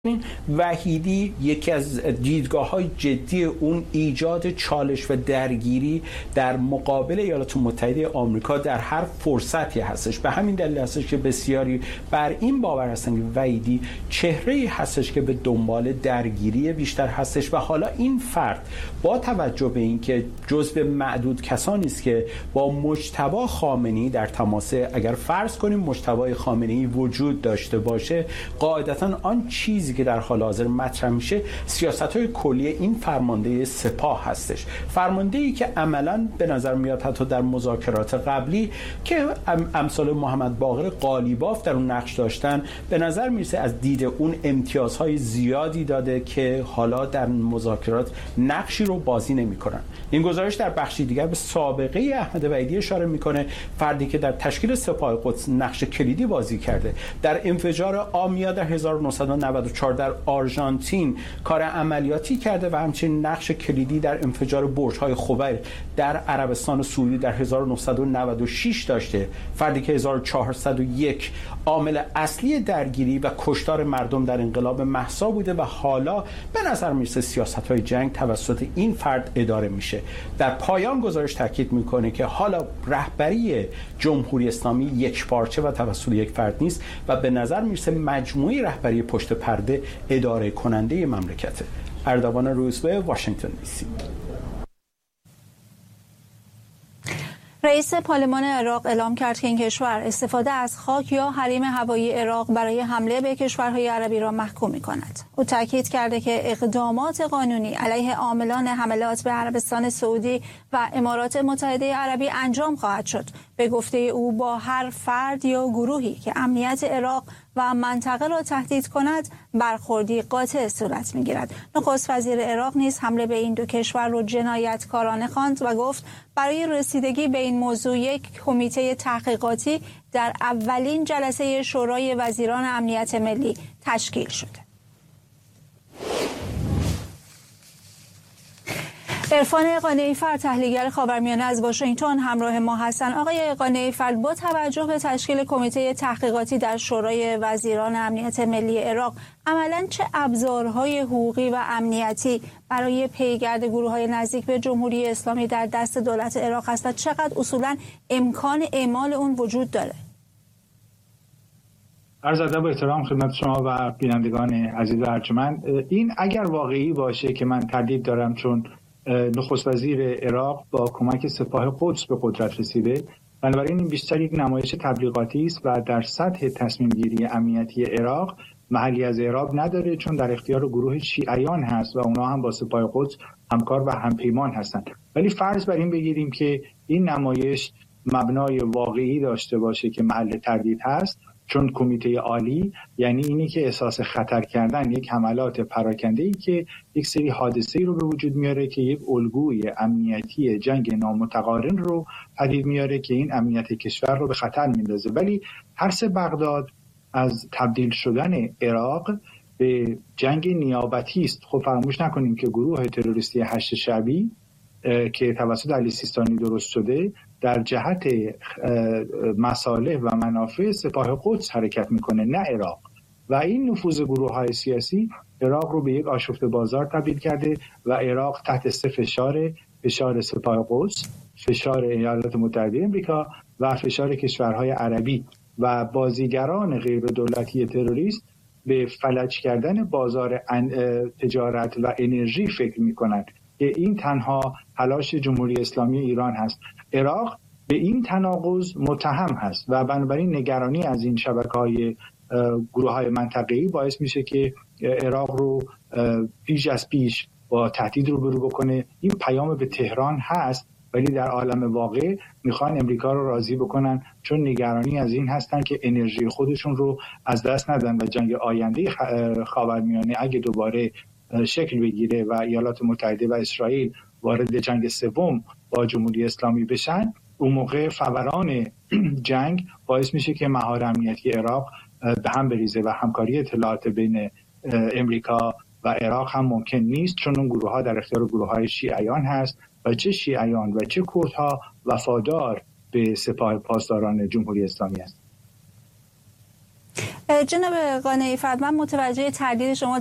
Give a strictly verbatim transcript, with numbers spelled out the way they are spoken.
وحیدی یکی از دیدگاه‌های جدی اون ایجاد چالش و درگیری در مقابل ایالات متحده آمریکا در هر فرصتی هستش. به همین دلیل هستش که بسیاری بر این باور هستند که وحیدی چهره‌ای هستش که به دنبال درگیری بیشتر هستش و حالا این فرد با توجه به اینکه جزو معدود کسانی است که با مجتبی خامنه‌ای در تماس، اگر فرض کنیم مجتبی خامنه‌ای وجود داشته باشه، قاعدتاً آن چیزی که در حال حاضر مطرح میشه سیاست‌های کلی این فرمانده سپاه هستش. فرمانده‌ای که عملاً به نظر میاد حتی در مذاکرات قبلی که امثال محمد باقر قالیباف در اون نقش داشتن، به نظر میرسه از دید اون امتیازهای زیادی داده که حالا در مذاکرات نقشی رو بازی نمی‌کنن. این گزارش در بخشی دیگر به سابقه احمد وحیدی اشاره میکنه، فردی که در تشکیل سپاه قدس نقش کلیدی بازی کرده، در انفجار آمیا در هزار و نهصد و نود و چهار در آرژانتین کار عملیاتی کرده و همچنین نقش کلیدی در انفجار برج‌های خبیر در عربستان سعودی در هزار و نهصد و نود و شش داشته. فردی که هزار و چهارصد و یک عامل اصلی درگیری و کشتار مردم در انقلاب مهسا بوده و حالا به نظر میرسه سیاست‌های جنگ توسط این فرد اداره میشه. در پایان گزارش تاکید میکنه که حالا رهبری جمهوری اسلامی یک پارچه و توسط یک فرد نیست و به نظر میرسه مجموعه رهبری پشت پرده اداره کننده مملکته. اردوان روزبه، واشنگتن دی سی. رئیس پارلمان عراق اعلام کرد که این کشور استفاده از خاک یا حریم هوایی عراق برای حمله به کشورهای عربی را محکوم می‌کند. او تاکید کرده که اقدامات قانونی علیه عاملان حملات به عربستان سعودی و امارات متحده عربی انجام خواهد شد. به گفته او با هر فرد یا گروهی که امنیت عراق و منطقه را تهدید کند برخوردی قاطع صورت می‌گیرد. نخست وزیر عراق نیز حمله به این دو کشور را جنایتکارانه خواند و گفت برای رسیدگی به این موضوع یک کمیته تحقیقاتی در اولین جلسه شورای وزیران امنیت ملی تشکیل شده. عرفان قانعی‌فر، تحلیلگر خاورمیانه از واشنگتن همراه ما هستند. آقای قانعی‌فر، با توجه به تشکیل کمیته تحقیقاتی در شورای وزیران امنیت ملی عراق، عملاً چه ابزارهای حقوقی و امنیتی برای پیگرد گروه‌های نزدیک به جمهوری اسلامی در دست دولت عراق است و چقدر اصولاً امکان اعمال اون وجود داره؟ عرض ادب و احترام خدمت شما و بینندگان عزیز و ارجمند. این اگر واقعی باشه که من تردید دارم، چون نخست وزیر عراق با کمک سپاه قدس به قدرت رسیده، بنابراین این بیشتر یک نمایش تبلیغاتی است و در سطح تصمیم گیری امنیتی عراق محلی از اعراب نداره، چون در اختیار گروه شیعیان هست و اونا هم با سپاه قدس همکار و همپیمان هستند. ولی فرض بر این بگیریم که این نمایش مبنای واقعی داشته باشه که محل تردید هست، چون کمیته عالی یعنی اینی که احساس خطر کردن یک حملات پراکنده‌ای که یک سری حادثه‌ای رو به وجود میاره که یک الگوی امنیتی جنگ نامتقارن رو پدید میاره که این امنیت کشور رو به خطر میندازه. ولی ترس بغداد از تبدیل شدن عراق به جنگ نیابتی است. خب فراموش نکنیم که گروه تروریستی هشت شعبی که توسط علی سیستانی درست شده در جهت مصالح و منافع سپاه قدس حرکت میکنه، نه عراق. و این نفوذ گروه‌های سیاسی عراق رو به یک آشفته بازار تبدیل کرده و عراق تحت سه فشار: فشار سپاه قدس، فشار ایالات متحده آمریکا و فشار کشورهای عربی و بازیگران غیر دولتی تروریست به فلج کردن بازار تجارت و انرژی فکر میکنند که این تنها تلاش جمهوری اسلامی ایران هست. عراق به این تناقض متهم هست و بنابراین نگرانی از این شبکه‌های گروه‌های منطقه‌ای باعث میشه که عراق رو پیش از پیش با تهدید روبرو بکنه. این پیام به تهران هست، ولی در عالم واقع میخوان امریکا رو راضی بکنن، چون نگرانی از این هستن که انرژی خودشون رو از دست ندن و جنگ آینده خاورمیانه اگه دوباره شکل بگیره و ایالات متحده و اسرائیل وارد جنگ سوم با جمهوری اسلامی بشن، اون موقع فوران جنگ باعث میشه که مهار امنیتی عراق به هم بریزه و همکاری اطلاعات بین امریکا و عراق هم ممکن نیست، چون اون گروه ها در اختیار گروه های شیعیان هست و چه شیعیان و چه کردها وفادار به سپاه پاسداران جمهوری اسلامی هست. جناب قانعی فرد، من متوجه تردید شما